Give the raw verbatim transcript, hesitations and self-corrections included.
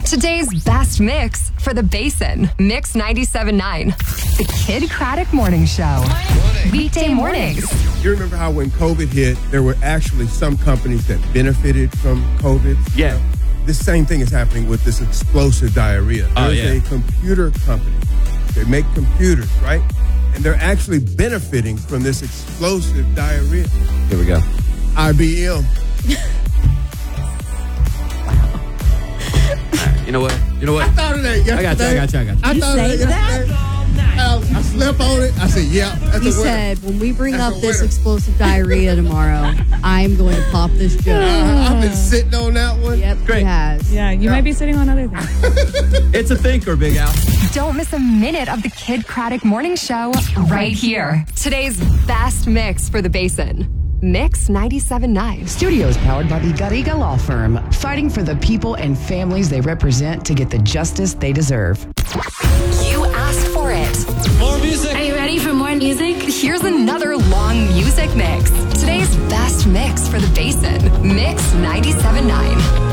Today's best mix for the Basin. Mix ninety-seven point nine. The Kid Craddock Morning Show. Morning. Weekday mornings. You remember how when COVID hit, there were actually some companies that benefited from COVID? Yeah. This same thing is happening with this explosive diarrhea. Oh, There's yeah. a computer company. They make computers, right? And they're actually benefiting from this explosive diarrhea. Here we go. I B M. You know what? You know what? I thought of that yesterday. I got you, I got you, I got you. I You thought say of that yesterday. I, I slept on it. I said, yeah, that's He a winner. said, when we bring That's up a this winner. explosive diarrhea tomorrow, I'm going to pop this joke. Uh, I've been sitting on that one. Yep, Great. he has. Yeah, you might be sitting on other things. It's a thinker, Big Al. Don't miss a minute of the Kid Craddock Morning Show right here. Today's best mix for the Basin. Mix ninety-seven point nine. Studios powered by the Garriga Law Firm, fighting for the people and families they represent to get the justice they deserve. You asked for it. More music. Are you ready for more music? Here's another long music mix. Today's best mix for the Basin. Mix ninety-seven point nine.